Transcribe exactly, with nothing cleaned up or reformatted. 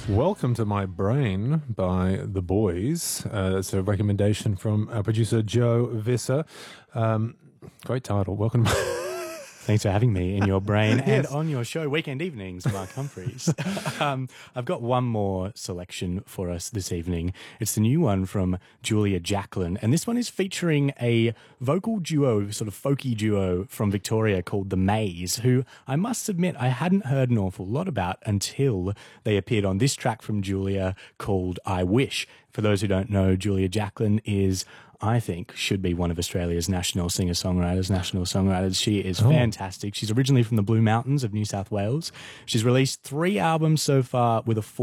Welcome to My Brain by The Boys. Uh, that's a recommendation from our producer Joe Visser. Um, great title. Welcome to Thanks for having me in your brain and Yes. on your show, Weekend Evenings, Mark Humphreys. um, I've got one more selection for us this evening. It's the new one from Julia Jacklin, and this one is featuring a vocal duo, sort of folky duo from Victoria called The Maze, who I must admit I hadn't heard an awful lot about until they appeared on this track from Julia called I Wish. For those who don't know, Julia Jacklin is, I think, should be one of Australia's national singer-songwriters, national songwriters. She is Oh. fantastic. She's originally from the Blue Mountains of New South Wales. She's released three albums so far with a full